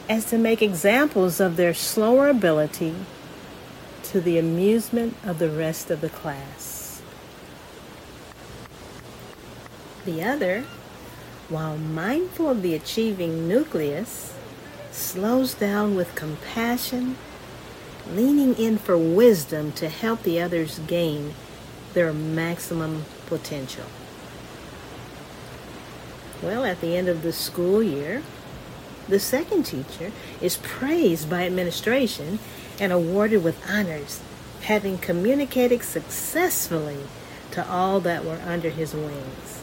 as to make examples of their slower ability to the amusement of the rest of the class. The other, while mindful of the achieving nucleus, slows down with compassion, leaning in for wisdom to help the others gain their maximum potential. Well, at the end of the school year, the second teacher is praised by administration and awarded with honors, having communicated successfully to all that were under his wings.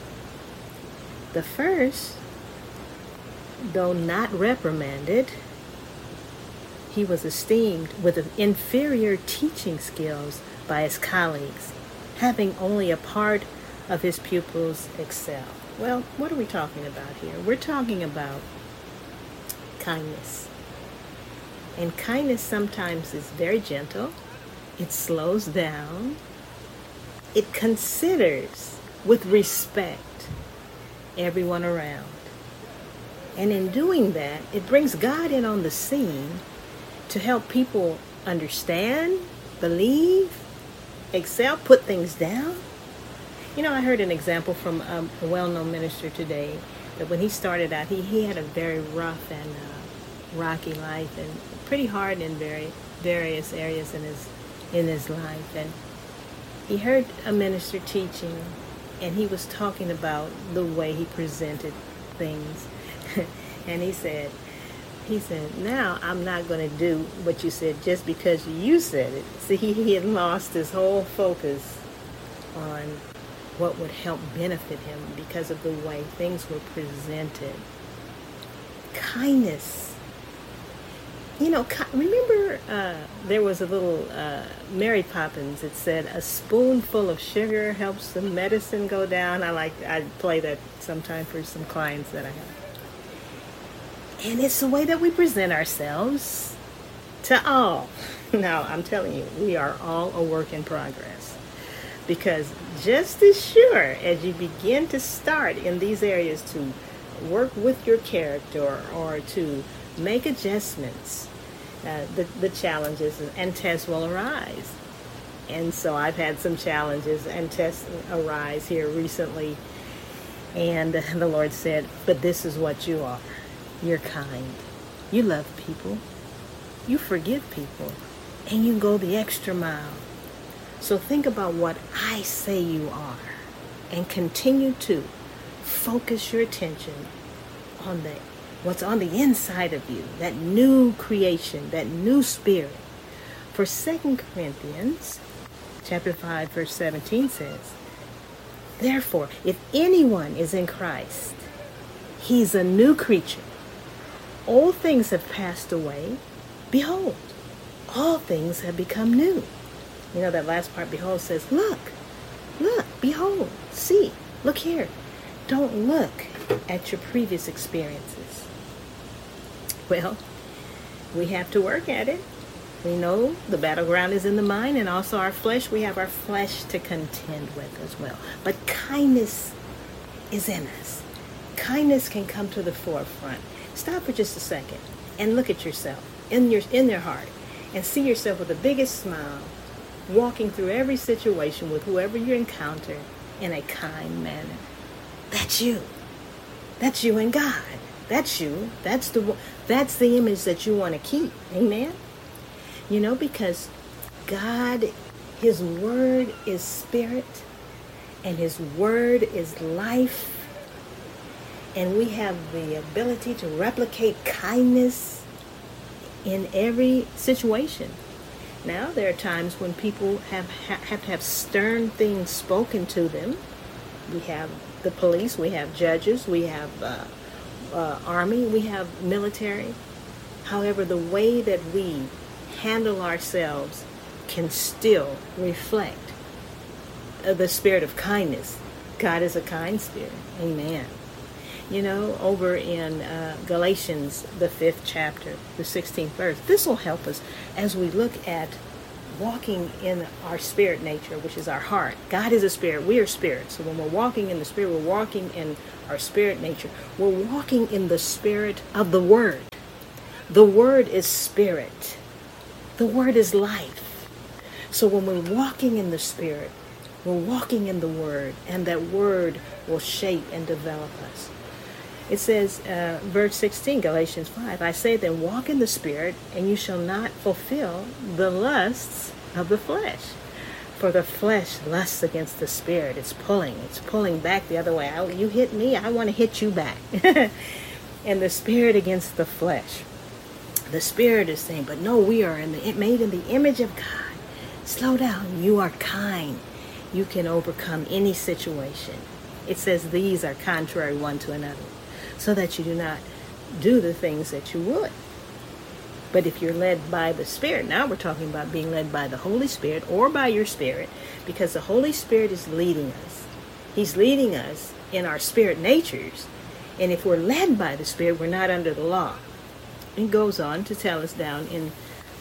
The first, though not reprimanded, he was esteemed with inferior teaching skills by his colleagues, having only a part of his pupils excel. Well, what are we talking about here? We're talking about kindness. And kindness sometimes is very gentle. It slows down. It considers with respect everyone around. And in doing that, it brings God in on the scene to help people understand, believe, excel, put things down. You know, I heard an example from a well-known minister today that when he started out, he had a very rough and rocky life and pretty hard in various areas in his life. And he heard a minister teaching, and he was talking about the way he presented things. And he said, now I'm not going to do what you said just because you said it. See, he had lost his whole focus on what would help benefit him because of the way things were presented. Kindness. You know, remember there was a little Mary Poppins. It said, a spoonful of sugar helps the medicine go down. I play that sometime for some clients that I have. And it's the way that we present ourselves to all. Now, I'm telling you, we are all a work in progress. Because just as sure as you begin to start in these areas to work with your character or to make adjustments, the challenges and tests will arise. And so I've had some challenges and tests arise here recently. And the Lord said, but this is what you are. You're kind. You love people. You forgive people. And you go the extra mile. So think about what I say you are. And continue to focus your attention on what's on the inside of you. That new creation. That new spirit. For 2 Corinthians chapter 5 verse 17 says, therefore, if anyone is in Christ, he's a new creature. All things have passed away. Behold, all things have become new. You know, that last part, behold, says, look, behold, see, look here. Don't look at your previous experiences. Well, we have to work at it. We know the battleground is in the mind and also our flesh. We have our flesh to contend with as well. But kindness is in us. Kindness can come to the forefront. Stop for just a second and look at yourself in their heart and see yourself with the biggest smile, walking through every situation with whoever you encounter in a kind manner. That's you. That's you and God. That's you. That's the image that you want to keep. Amen? You know, because God, His Word is spirit and His Word is life. And we have the ability to replicate kindness in every situation. Now, there are times when people have to have stern things spoken to them. We have the police, we have judges, we have army, we have military. However, the way that we handle ourselves can still reflect the spirit of kindness. God is a kind spirit. Amen. You know, over in Galatians, the 5th chapter, the 16th verse, this will help us as we look at walking in our spirit nature, which is our heart. God is a spirit. We are spirit. So when we're walking in the spirit, we're walking in our spirit nature. We're walking in the spirit of the Word. The word is spirit. The word is life. So when we're walking in the spirit, we're walking in the word, and that word will shape and develop us. It says, verse 16, Galatians 5, I say then, walk in the spirit, and you shall not fulfill the lusts of the flesh. For the flesh lusts against the spirit. It's pulling back the other way. You hit me, I want to hit you back. And the spirit against the flesh. The spirit is saying, but no, we are made in the image of God. Slow down. You are kind. You can overcome any situation. It says these are contrary one to another, so that you do not do the things that you would. But if you're led by the Spirit, now we're talking about being led by the Holy Spirit or by your spirit, because the Holy Spirit is leading us. He's leading us in our spirit natures. And if we're led by the Spirit, we're not under the law. It goes on to tell us down in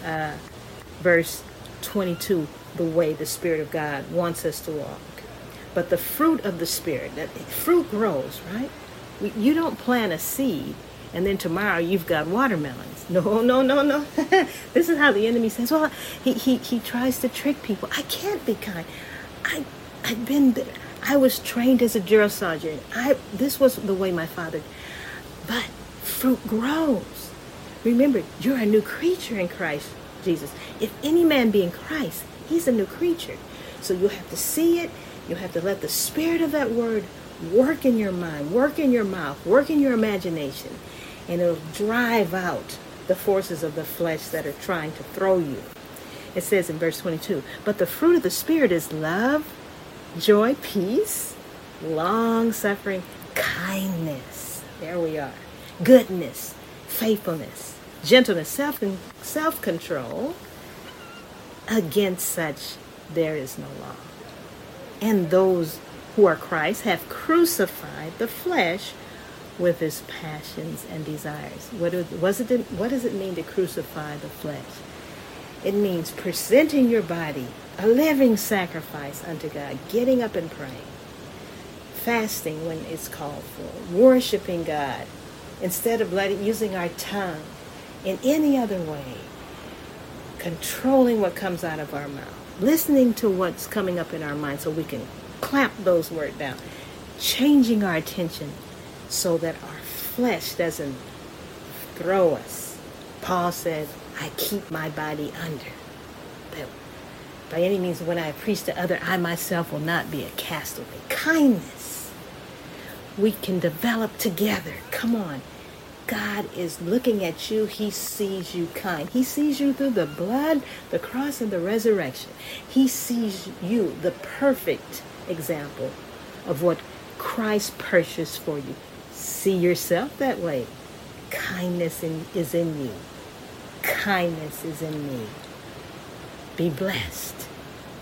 verse 22, the way the Spirit of God wants us to walk. But the fruit of the Spirit, that fruit grows, right? You don't plant a seed and then tomorrow you've got watermelons. No. This is how the enemy says, well, he tries to trick people. I can't be kind. I've been there. I was trained as a drill sergeant. This was the way my father. But fruit grows. Remember, you're a new creature in Christ Jesus. If any man be in Christ, he's a new creature. So you have to see it. You have to let the spirit of that word work in your mind, work in your mouth, work in your imagination, and it'll drive out the forces of the flesh that are trying to throw you. It says in verse 22, but the fruit of the Spirit is love, joy, peace, long-suffering, kindness. There we are. Goodness, faithfulness, gentleness, self-control. Against such there is no law. And those who are Christ have crucified the flesh with its passions and desires. What does it mean to crucify the flesh? It means presenting your body a living sacrifice unto God, getting up and praying, fasting when it's called for, worshiping God instead of using our tongue in any other way, controlling what comes out of our mouth, listening to what's coming up in our mind so we can clamp those words down, changing our attention so that our flesh doesn't throw us. Paul said, I keep my body under. But by any means, when I preach to others, I myself will not be a castaway. Kindness. We can develop together. Come on. God is looking at you. He sees you kind. He sees you through the blood, the cross, and the resurrection. He sees you, the perfect example of what Christ purchased for you. See yourself that way. Kindness is in you. Kindness is in me. Be blessed.